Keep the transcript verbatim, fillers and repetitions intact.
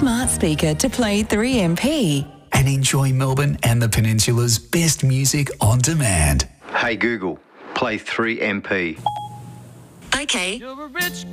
smart speaker to play three M P. And enjoy Melbourne and the Peninsula's best music on demand. Hey Google, play three M P. Okay. You're a rich